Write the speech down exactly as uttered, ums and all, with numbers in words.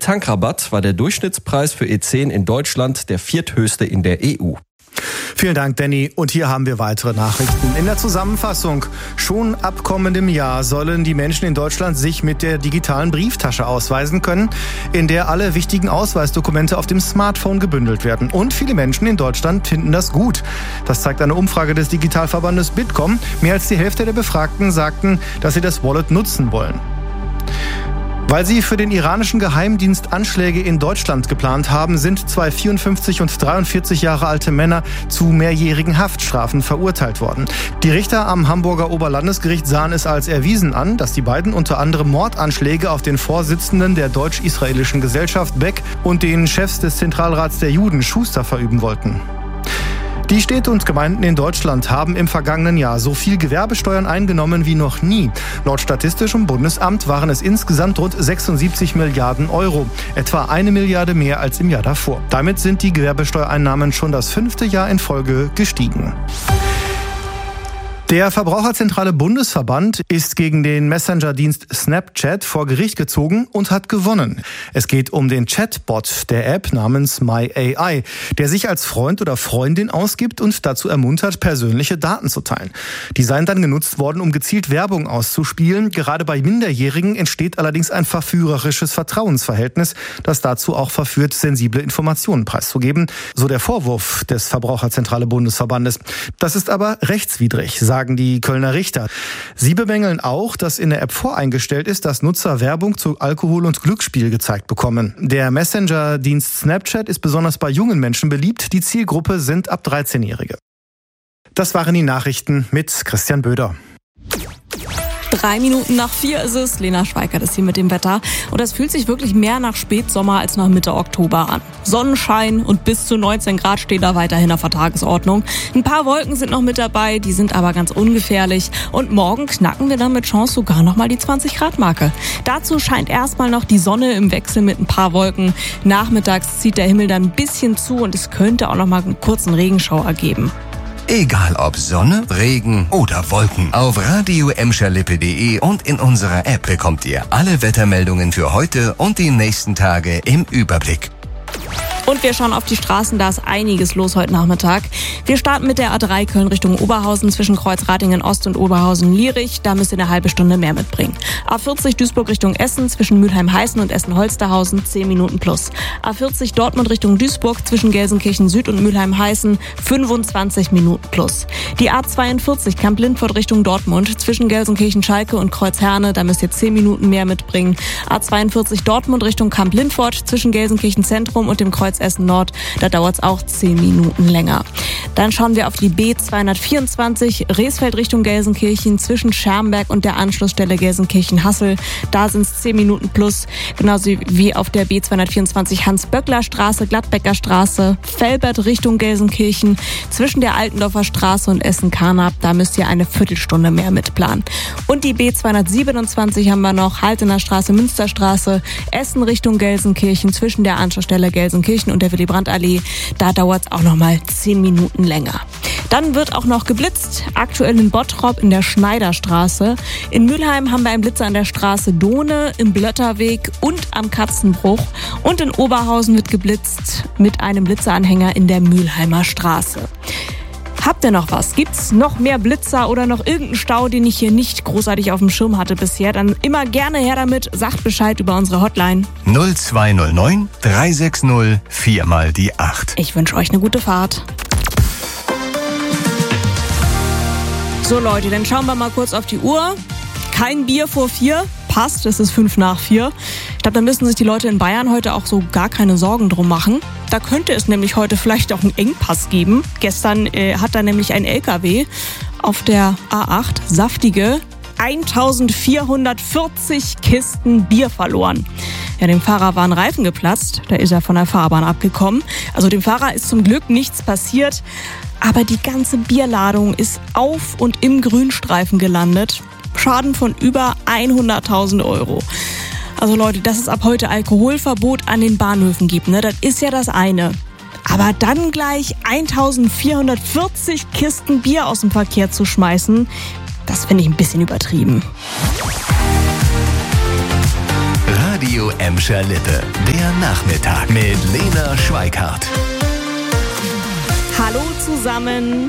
Tankrabatt war der Durchschnittspreis für E zehn in Deutschland der vierthöchste in der E U. Vielen Dank, Danny. Und hier haben wir weitere Nachrichten. In der Zusammenfassung: Schon ab kommendem Jahr sollen die Menschen in Deutschland sich mit der digitalen Brieftasche ausweisen können, in der alle wichtigen Ausweisdokumente auf dem Smartphone gebündelt werden. Und viele Menschen in Deutschland finden das gut. Das zeigt eine Umfrage des Digitalverbandes Bitkom. Mehr als die Hälfte der Befragten sagten, dass sie das Wallet nutzen wollen. Weil sie für den iranischen Geheimdienst Anschläge in Deutschland geplant haben, sind zwei vierundfünfzig und dreiundvierzig Jahre alte Männer zu mehrjährigen Haftstrafen verurteilt worden. Die Richter am Hamburger Oberlandesgericht sahen es als erwiesen an, dass die beiden unter anderem Mordanschläge auf den Vorsitzenden der deutsch-israelischen Gesellschaft Beck und den Chefs des Zentralrats der Juden Schuster verüben wollten. Die Städte und Gemeinden in Deutschland haben im vergangenen Jahr so viel Gewerbesteuern eingenommen wie noch nie. Laut Statistischem Bundesamt waren es insgesamt rund sechsundsiebzig Milliarden Euro, etwa eine Milliarde mehr als im Jahr davor. Damit sind die Gewerbesteuereinnahmen schon das fünfte Jahr in Folge gestiegen. Der Verbraucherzentrale Bundesverband ist gegen den Messenger-Dienst Snapchat vor Gericht gezogen und hat gewonnen. Es geht um den Chatbot der App namens MyAI, der sich als Freund oder Freundin ausgibt und dazu ermuntert, persönliche Daten zu teilen. Die seien dann genutzt worden, um gezielt Werbung auszuspielen. Gerade bei Minderjährigen entsteht allerdings ein verführerisches Vertrauensverhältnis, das dazu auch verführt, sensible Informationen preiszugeben. So der Vorwurf des Verbraucherzentrale Bundesverbandes. Das ist aber rechtswidrig, sagen die Kölner Richter. Sie bemängeln auch, dass in der App voreingestellt ist, dass Nutzer Werbung zu Alkohol und Glücksspiel gezeigt bekommen. Der Messenger-Dienst Snapchat ist besonders bei jungen Menschen beliebt. Die Zielgruppe sind ab dreizehnjährige. Das waren die Nachrichten mit Christian Böder. Drei Minuten nach vier ist es. Lena Schweikert ist hier mit dem Wetter. Und es fühlt sich wirklich mehr nach Spätsommer als nach Mitte Oktober an. Sonnenschein und bis zu neunzehn Grad stehen da weiterhin auf der Tagesordnung. Ein paar Wolken sind noch mit dabei, die sind aber ganz ungefährlich. Und morgen knacken wir dann mit Chance sogar nochmal die zwanzig Grad Marke. Dazu scheint erstmal noch die Sonne im Wechsel mit ein paar Wolken. Nachmittags zieht der Himmel dann ein bisschen zu und es könnte auch nochmal einen kurzen Regenschauer geben. Egal ob Sonne, Regen oder Wolken. Auf radio emscher lippe punkt de und in unserer App bekommt ihr alle Wettermeldungen für heute und die nächsten Tage im Überblick. Und wir schauen auf die Straßen, da ist einiges los heute Nachmittag. Wir starten mit der A drei Köln Richtung Oberhausen zwischen Kreuzratingen Ost und Oberhausen-Lierich. Da müsst ihr eine halbe Stunde mehr mitbringen. A vierzig Duisburg Richtung Essen zwischen Mülheim-Heißen und Essen-Holsterhausen zehn Minuten plus. A vierzig Dortmund Richtung Duisburg zwischen Gelsenkirchen Süd und Mülheim-Heißen fünfundzwanzig Minuten plus. Die A zweiundvierzig Kamp-Lindfort Richtung Dortmund zwischen Gelsenkirchen-Schalke und Kreuzherne. Da müsst ihr zehn Minuten mehr mitbringen. A zweiundvierzig Dortmund Richtung Kamp-Lindfort zwischen Gelsenkirchen Zentrum und dem Kreuz Essen Nord, da dauert es auch zehn Minuten länger. Dann schauen wir auf die B zweihundertvierundzwanzig Rehsfeld Richtung Gelsenkirchen zwischen Schermberg und der Anschlussstelle Gelsenkirchen-Hassel. Da sind es zehn Minuten plus, genauso wie auf der B zweihundertvierundzwanzig Hans-Böckler-Straße, Gladbecker Straße, Velbert Richtung Gelsenkirchen zwischen der Altendorfer Straße und Essen-Karnap. Da müsst ihr eine Viertelstunde mehr mitplanen. Und die B zweihundertsiebenundzwanzig haben wir noch Haltener Straße, Münsterstraße, Essen Richtung Gelsenkirchen zwischen der Anschlussstelle Gelsenkirchen und der Willy-Brandt-Allee. Da dauert es auch noch mal zehn Minuten länger. Dann wird auch noch geblitzt, aktuell in Bottrop in der Schneiderstraße. In Mülheim haben wir einen Blitzer an der Straße Dohne, im Blötterweg und am Katzenbruch. Und in Oberhausen wird geblitzt mit einem Blitzeranhänger in der Mülheimer Straße. Habt ihr noch was? Gibt's noch mehr Blitzer oder noch irgendeinen Stau, den ich hier nicht großartig auf dem Schirm hatte bisher? Dann immer gerne her damit. Sagt Bescheid über unsere Hotline. null zwei null neun drei sechs null vier mal die acht. Ich wünsche euch eine gute Fahrt. So Leute, dann schauen wir mal kurz auf die Uhr. Kein Bier vor vier. Passt, es ist fünf nach vier. Ich glaube, da müssen sich die Leute in Bayern heute auch so gar keine Sorgen drum machen. Da könnte es nämlich heute vielleicht auch einen Engpass geben. Gestern äh, hat da nämlich ein L K W auf der A acht saftige eintausendvierhundertvierzig Kisten Bier verloren. Ja, dem Fahrer waren Reifen geplatzt, da ist er von der Fahrbahn abgekommen. Also dem Fahrer ist zum Glück nichts passiert, aber die ganze Bierladung ist auf und im Grünstreifen gelandet. Schaden von über hunderttausend Euro. Also Leute, dass es ab heute Alkoholverbot an den Bahnhöfen gibt, ne, das ist ja das eine. Aber dann gleich eintausendvierhundertvierzig Kisten Bier aus dem Verkehr zu schmeißen, das finde ich ein bisschen übertrieben. Radio Radio Emscher Lippe. Der Nachmittag mit Lena Schweikart. Hallo zusammen.